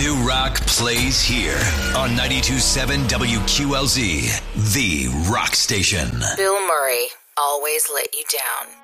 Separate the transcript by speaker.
Speaker 1: New rock plays here on 92.7 WQLZ, the rock station.
Speaker 2: Bill Murray, always let you down.